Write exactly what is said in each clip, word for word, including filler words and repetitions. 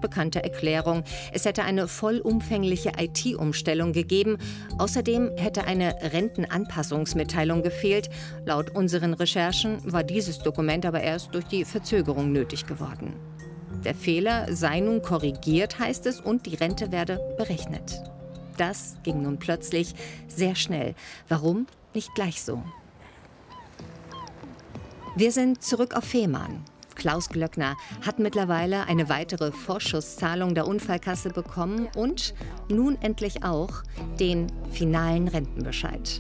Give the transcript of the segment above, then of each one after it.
bekannte Erklärung. Es hätte eine vollumfängliche I T-Umstellung gegeben. Außerdem hätte eine Rentenanpassungsmitteilung gefehlt. Laut unseren Recherchen war dieses Dokument aber erst durch die Verzögerung nötig geworden. Der Fehler sei nun korrigiert, heißt es, und die Rente werde berechnet. Das ging nun plötzlich sehr schnell. Warum nicht gleich so? Wir sind zurück auf Fehmarn. Klaus Glöckner hat mittlerweile eine weitere Vorschusszahlung der Unfallkasse bekommen und nun endlich auch den finalen Rentenbescheid.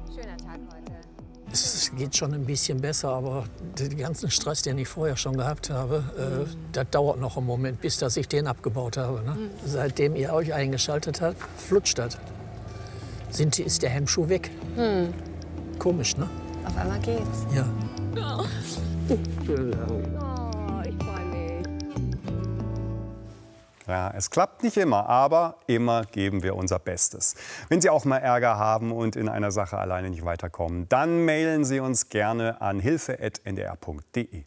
Es geht schon ein bisschen besser, aber den ganzen Stress, den ich vorher schon gehabt habe, äh, das dauert noch einen Moment, bis dass ich den abgebaut habe. Ne? Mhm. Seitdem ihr euch eingeschaltet habt, flutscht das. Sind, ist der Hemmschuh weg. Mhm. Komisch, ne? Auf einmal geht's. Ja. Oh. Schönen Dank. Oh, ich freue mich. Ja, es klappt nicht immer, aber immer geben wir unser Bestes. Wenn Sie auch mal Ärger haben und in einer Sache alleine nicht weiterkommen, dann mailen Sie uns gerne an hilfe at n d r punkt d e.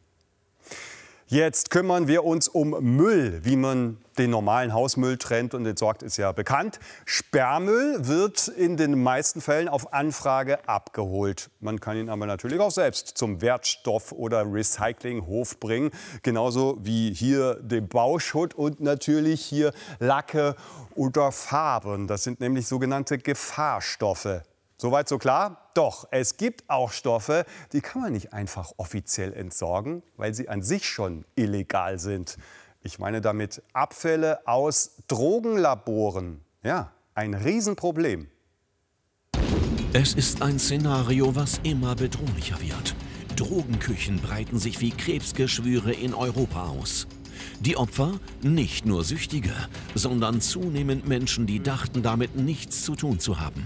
Jetzt kümmern wir uns um Müll. Wie man den normalen Hausmüll trennt und entsorgt, ist ja bekannt. Sperrmüll wird in den meisten Fällen auf Anfrage abgeholt. Man kann ihn aber natürlich auch selbst zum Wertstoff- oder Recyclinghof bringen. Genauso wie hier den Bauschutt und natürlich hier Lacke oder Farben. Das sind nämlich sogenannte Gefahrstoffe. Soweit so klar? Doch, es gibt auch Stoffe, die kann man nicht einfach offiziell entsorgen, weil sie an sich schon illegal sind. Ich meine damit Abfälle aus Drogenlaboren. Ja, ein Riesenproblem. Es ist ein Szenario, was immer bedrohlicher wird. Drogenküchen breiten sich wie Krebsgeschwüre in Europa aus. Die Opfer nicht nur Süchtige, sondern zunehmend Menschen, die dachten, damit nichts zu tun zu haben.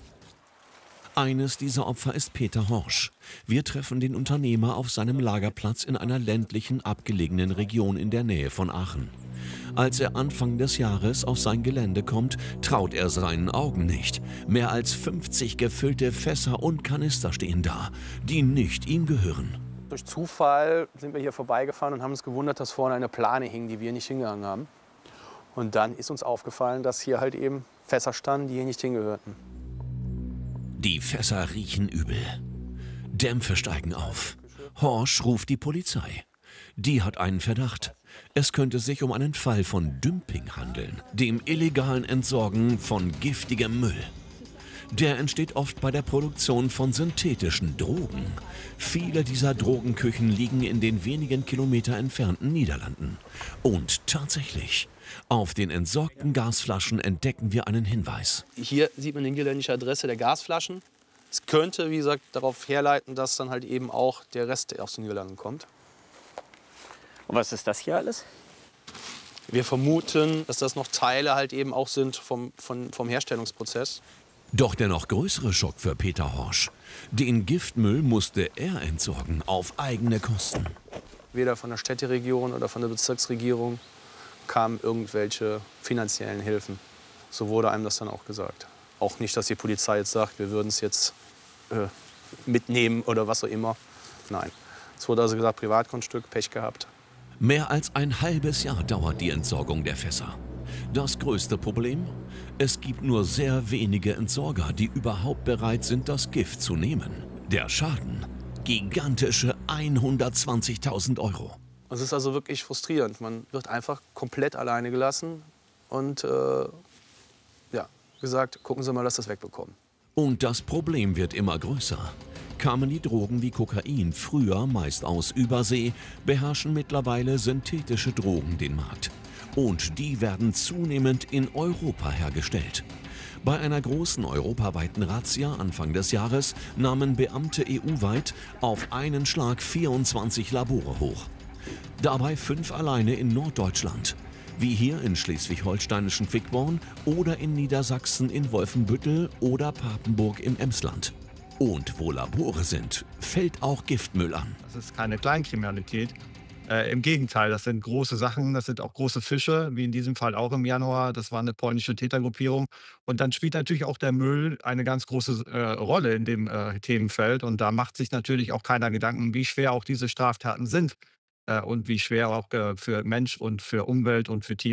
Eines dieser Opfer ist Peter Horsch. Wir treffen den Unternehmer auf seinem Lagerplatz in einer ländlichen, abgelegenen Region in der Nähe von Aachen. Als er Anfang des Jahres auf sein Gelände kommt, traut er seinen Augen nicht. Mehr als fünfzig gefüllte Fässer und Kanister stehen da, die nicht ihm gehören. Durch Zufall sind wir hier vorbeigefahren und haben uns gewundert, dass vorne eine Plane hing, die wir nicht hingehangen haben. Und dann ist uns aufgefallen, dass hier halt eben Fässer standen, die hier nicht hingehörten. Die Fässer riechen übel. Dämpfe steigen auf. Horsch ruft die Polizei. Die hat einen Verdacht. Es könnte sich um einen Fall von Dumping handeln, dem illegalen Entsorgen von giftigem Müll. Der entsteht oft bei der Produktion von synthetischen Drogen. Viele dieser Drogenküchen liegen in den wenigen Kilometer entfernten Niederlanden. Und tatsächlich, auf den entsorgten Gasflaschen entdecken wir einen Hinweis. Hier sieht man die niederländische Adresse der Gasflaschen. Es könnte, wie gesagt, darauf herleiten, dass dann halt eben auch der Rest aus den Niederlanden kommt. Und was ist das hier alles? Wir vermuten, dass das noch Teile halt eben auch sind vom, vom, vom Herstellungsprozess. Doch der noch größere Schock für Peter Horsch. Den Giftmüll musste er entsorgen, auf eigene Kosten. Weder von der Städteregion oder von der Bezirksregierung kamen irgendwelche finanziellen Hilfen. So wurde einem das dann auch gesagt. Auch nicht, dass die Polizei jetzt sagt, wir würden es jetzt äh, mitnehmen oder was auch immer. Nein. Es wurde also gesagt, Privatgrundstück, Pech gehabt. Mehr als ein halbes Jahr dauert die Entsorgung der Fässer. Das größte Problem? Es gibt nur sehr wenige Entsorger, die überhaupt bereit sind, das Gift zu nehmen. Der Schaden? Gigantische hundertzwanzigtausend Euro. Es ist also wirklich frustrierend. Man wird einfach komplett alleine gelassen und äh, ja, gesagt, gucken Sie mal, dass Sie das wegbekommen. Und das Problem wird immer größer. Kamen die Drogen wie Kokain früher meist aus Übersee, beherrschen mittlerweile synthetische Drogen den Markt. Und die werden zunehmend in Europa hergestellt. Bei einer großen europaweiten Razzia Anfang des Jahres nahmen Beamte E U-weit auf einen Schlag vierundzwanzig Labore hoch. Dabei fünf alleine in Norddeutschland, wie hier in schleswig-holsteinischen Quickborn oder in Niedersachsen in Wolfenbüttel oder Papenburg im Emsland. Und wo Labore sind, fällt auch Giftmüll an. Das ist keine Kleinkriminalität. Äh, Im Gegenteil, das sind große Sachen, das sind auch große Fische, wie in diesem Fall auch im Januar. Das war eine polnische Tätergruppierung. Und dann spielt natürlich auch der Müll eine ganz große äh, Rolle in dem äh, Themenfeld. Und da macht sich natürlich auch keiner Gedanken, wie schwer auch diese Straftaten sind äh, und wie schwer auch äh, für Mensch und für Umwelt und für Tiere.